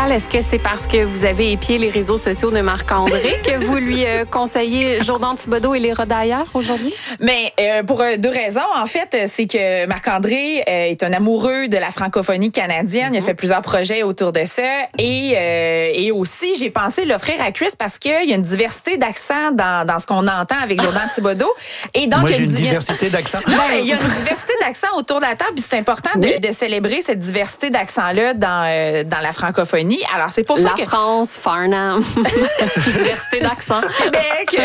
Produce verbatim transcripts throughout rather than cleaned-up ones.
Pascal, est-ce que c'est parce que vous avez épié les réseaux sociaux de Marc-André que vous lui euh, conseillez Jourdan Thibodeau et les Rodailleurs aujourd'hui? Mais euh, pour euh, deux raisons, en fait, c'est que Marc-André euh, est un amoureux de la francophonie canadienne. Mm-hmm. Il a fait plusieurs projets autour de ça. Et, euh, et aussi, j'ai pensé l'offrir à Chris parce qu'il y a une diversité d'accents dans, dans ce qu'on entend avec Jourdan Thibodeau. Et donc, Moi, j'ai il y a une di- diversité d'accents. Ben, il y a une diversité d'accents autour de la table. Puis c'est important de, oui. de célébrer cette diversité d'accents-là dans, euh, dans la francophonie. Alors, c'est pour ça la que... La France, Farnham, diversité d'accents. Québec.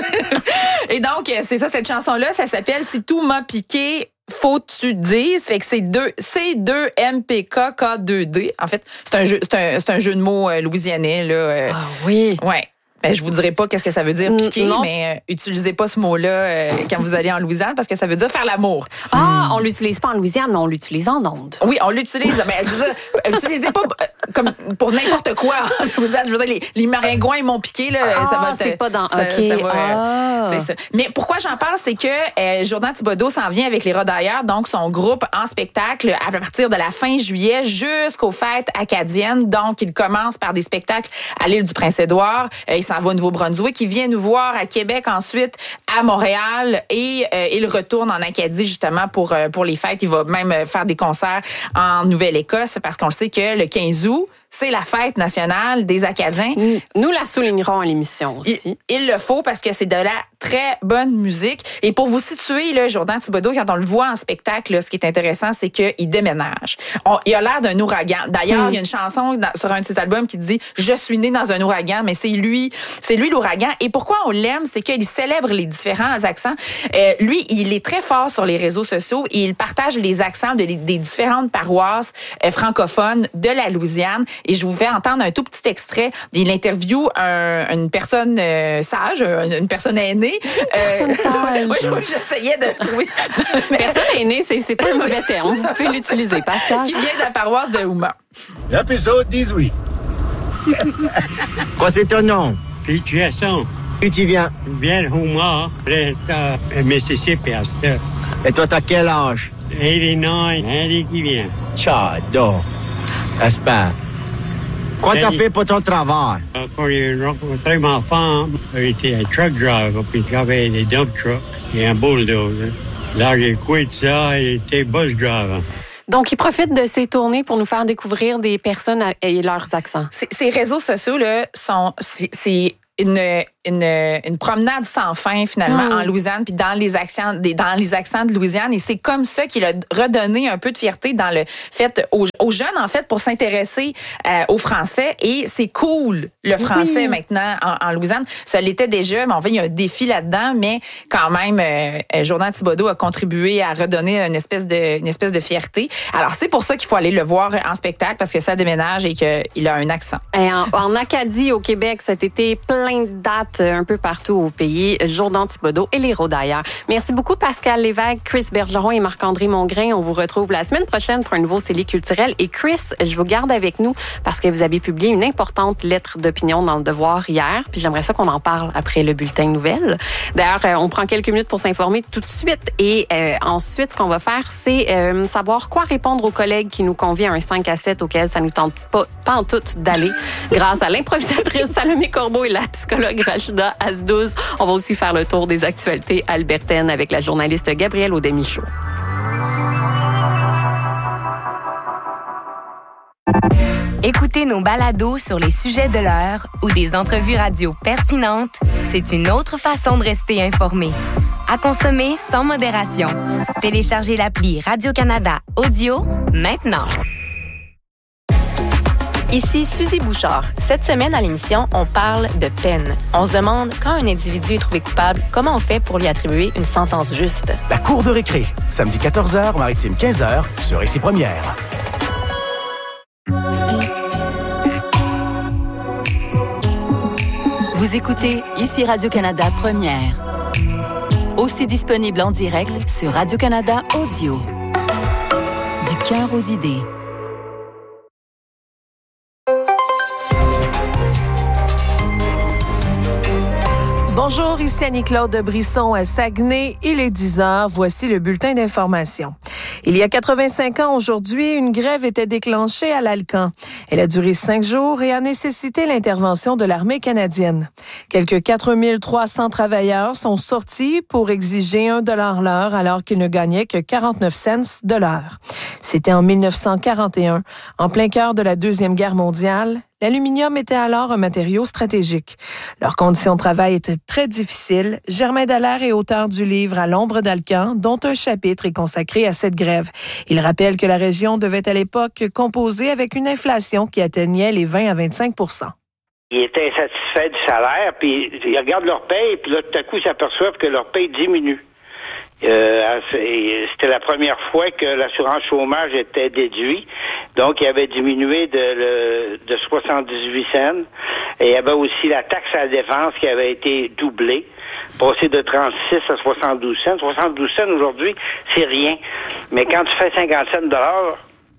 Et donc, c'est ça, cette chanson-là, ça s'appelle « Si tout m'a piqué ». Faut que tu dises, fait que c'est deux C deux M P K K deux D. En fait, c'est un jeu, c'est un, c'est un jeu de mots euh, louisianais là. Euh, ah oui. Ouais. Ben, je vous dirai pas qu'est-ce que ça veut dire piquer, non. mais euh, utilisez pas ce mot-là euh, quand vous allez en Louisiane parce que ça veut dire faire l'amour. Ah, on l'utilise pas en Louisiane, mais on l'utilise en ondes. Oui, on l'utilise, mais je veux dire, l'utilisez pas euh, comme pour n'importe quoi en Louisiane. Je veux dire, les, les maringouins ils m'ont piqué là, ah, ça va. C'est pas dans. Ça, ok. ça va, ah. C'est ça. Mais pourquoi j'en parle, c'est que euh, Jourdan Thibodeau s'en vient avec les Rodailleurs, donc son groupe en spectacle à partir de la fin juillet jusqu'aux fêtes acadiennes. Donc, il commence par des spectacles à l'île du Prince-Édouard. Euh, il s'en va au Nouveau-Brunswick. Il vient nous voir à Québec, ensuite à Montréal et euh, il retourne en Acadie justement pour euh, pour les fêtes. Il va même faire des concerts en Nouvelle-Écosse parce qu'on le sait que le quinze août, c'est la fête nationale des Acadiens. Nous la soulignerons à l'émission aussi. Il, il le faut parce que c'est de la très bonne musique. Et pour vous situer, là, Jourdan Thibodeau, quand on le voit en spectacle, là, ce qui est intéressant, c'est qu'il déménage. On, il a l'air d'un ouragan. D'ailleurs, mm. il y a une chanson dans, sur un de ses albums qui dit « Je suis né dans un ouragan », mais c'est lui, c'est lui l'ouragan. Et pourquoi on l'aime, c'est qu'il célèbre les différents accents. Euh, lui, il est très fort sur les réseaux sociaux et il partage les accents de, des différentes paroisses euh, francophones de la Louisiane. Et je vous fais entendre un tout petit extrait. Il interviewe un, une personne euh, sage, une, une personne aînée. Une personne euh, sage. Oui, oui, j'essayais de trouver. Personne aînée, c'est, c'est pas un mauvais terme. Vous pouvez l'utiliser, Pascal. Qui vient de la paroisse de Houma. L'épisode dix-huit. Quoi, c'est ton nom? Puis tu es son. Où tu viens? Je viens de Houma, près de Mississippi. Et toi, t'as quel âge? quatre-vingt-dix-neuf, Henry qui vient. Chado. J'espère. Quoi t'as fait pour ton travail? Quand j'ai rencontré ma femme, j'étais un truck driver, puis j'avais des dump trucks et un bulldozer. Là, j'ai quitté ça et j'étais bus driver. Donc, il profite de ces tournées pour nous faire découvrir des personnes et leurs accents. C- ces réseaux sociaux, là, sont, c'est, c'est une, une, une promenade sans fin, finalement, mmh. en Louisiane, puis dans les accents, des, dans les accents de Louisiane. Et c'est comme ça qu'il a redonné un peu de fierté dans le fait aux, aux jeunes, en fait, pour s'intéresser euh, au français. Et c'est cool, le français, oui. maintenant, en, en Louisiane. Ça l'était déjà, mais en fait, il y a un défi là-dedans, mais quand même, euh, Jourdan Thibodeau a contribué à redonner une espèce de, une espèce de fierté. Alors, c'est pour ça qu'il faut aller le voir en spectacle, parce que ça déménage et qu'il a un accent. Et en, en Acadie, au Québec, cet été, plein de dates un peu partout au pays. Jourdan Thibodeau et les Rodailleurs. Merci beaucoup, Pascal Lévesque, Chris Bergeron et Marc-André Mongrain. On vous retrouve la semaine prochaine pour un nouveau C E L I culturel. Et Chris, je vous garde avec nous parce que vous avez publié une importante lettre d'opinion dans Le Devoir hier. Puis j'aimerais ça qu'on en parle après le bulletin de nouvelles. D'ailleurs, on prend quelques minutes pour s'informer tout de suite. Et euh, ensuite, ce qu'on va faire, c'est euh, savoir quoi répondre aux collègues qui nous convient à un cinq à sept auquel ça nous tente pas, pas en tout d'aller grâce à l'improvisatrice Salomé Corbeau et la psychologue Rachida Asdouz. On va aussi faire le tour des actualités albertaines avec la journaliste Gabrielle Audemichaud. Écoutez nos balados sur les sujets de l'heure ou des entrevues radio pertinentes, c'est une autre façon de rester informé. À consommer sans modération. Téléchargez l'appli Radio-Canada Audio maintenant. Ici Suzy Bouchard. Cette semaine à l'émission, on parle de peine. On se demande, quand un individu est trouvé coupable, comment on fait pour lui attribuer une sentence juste? La cour de récré, samedi quatorze heures, Maritime quinze heures, sur Ici Première. Vous écoutez Ici Radio-Canada Première. Aussi disponible en direct sur Radio-Canada Audio. Du cœur aux idées. Bonjour, ici Annie-Claude Brisson à Saguenay. Il est dix heures. Voici le bulletin d'information. Il y a quatre-vingt-cinq ans aujourd'hui, une grève était déclenchée à l'Alcan. Elle a duré cinq jours et a nécessité l'intervention de l'armée canadienne. Quelques quatre mille trois cents travailleurs sont sortis pour exiger un dollar l'heure alors qu'ils ne gagnaient que quarante-neuf cents de l'heure. C'était en mille neuf cent quarante et un, en plein cœur de la Deuxième Guerre mondiale. L'aluminium était alors un matériau stratégique. Leurs conditions de travail étaient très difficiles. Germain Dallaire est auteur du livre « À l'ombre d'Alcan », dont un chapitre est consacré à cette grève. Il rappelle que la région devait à l'époque composer avec une inflation qui atteignait les vingt à vingt-cinq pour cent. Ils étaient insatisfaits du salaire, puis ils regardent leur paye, puis là, tout à coup, ils s'aperçoivent que leur paye diminue. Euh, c'était la première fois que l'assurance chômage était déduite. Donc, il avait diminué de, le, de soixante-dix-huit cents. Et il y avait aussi la taxe à la défense qui avait été doublée, passée de trente-six à soixante-douze cents. soixante-douze cents aujourd'hui, c'est rien. Mais quand tu fais cinquante cents de dollars,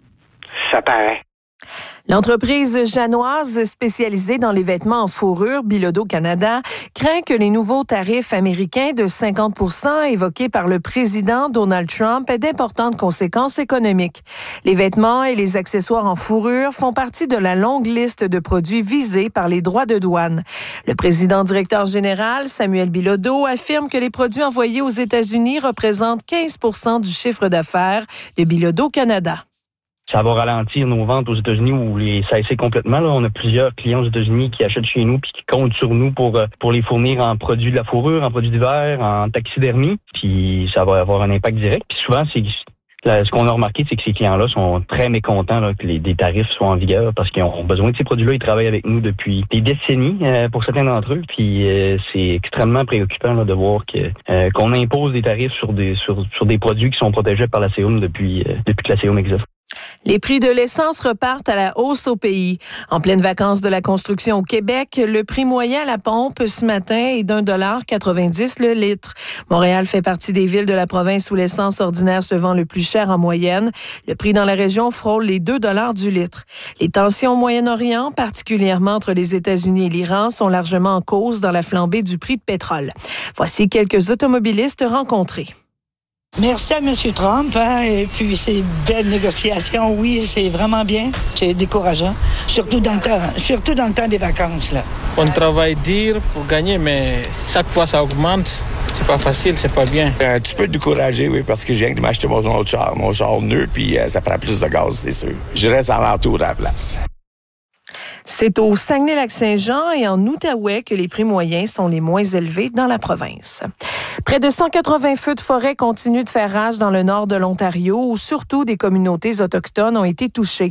ça paraît. L'entreprise janoise spécialisée dans les vêtements en fourrure, Bilodeau Canada, craint que les nouveaux tarifs américains de cinquante pour cent évoqués par le président Donald Trump aient d'importantes conséquences économiques. Les vêtements et les accessoires en fourrure font partie de la longue liste de produits visés par les droits de douane. Le président directeur général, Samuel Bilodeau, affirme que les produits envoyés aux États-Unis représentent quinze pour cent du chiffre d'affaires de Bilodeau Canada. Ça va ralentir nos ventes aux États-Unis ou les cesser complètement. Là, on a plusieurs clients aux États-Unis qui achètent chez nous puis qui comptent sur nous pour pour les fournir en produits de la fourrure, en produits d'hiver, en taxidermie. Puis ça va avoir un impact direct. Puis souvent, c'est là, ce qu'on a remarqué, c'est que ces clients-là sont très mécontents là, que les des tarifs soient en vigueur parce qu'ils ont besoin de ces produits-là. Ils travaillent avec nous depuis des décennies euh, pour certains d'entre eux. Puis euh, c'est extrêmement préoccupant là, de voir que euh, qu'on impose des tarifs sur des sur sur des produits qui sont protégés par la C E U M depuis euh, depuis que la C E U M existe. Les prix de l'essence repartent à la hausse au pays. En pleine vacances de la construction au Québec, le prix moyen à la pompe ce matin est d'un dollar quatre-vingt-dix le litre. Montréal fait partie des villes de la province où l'essence ordinaire se vend le plus cher en moyenne. Le prix dans la région frôle les deux dollars du litre. Les tensions au Moyen-Orient, particulièrement entre les États-Unis et l'Iran, sont largement en cause dans la flambée du prix de pétrole. Voici quelques automobilistes rencontrés. Merci à M. Trump, hein, et puis ces belles négociations, oui, c'est vraiment bien. C'est décourageant, surtout dans le temps, surtout dans le temps des vacances, là. On travaille dur pour gagner, mais chaque fois ça augmente. C'est pas facile, c'est pas bien. Un petit peu découragé, oui, parce que je viens de m'acheter mon autre char, mon char neuf, puis euh, ça prend plus de gaz, c'est sûr. Je reste en l'entour à la place. C'est au Saguenay-Lac-Saint-Jean et en Outaouais que les prix moyens sont les moins élevés dans la province. Près de cent quatre-vingts feux de forêt continuent de faire rage dans le nord de l'Ontario, où surtout des communautés autochtones ont été touchées.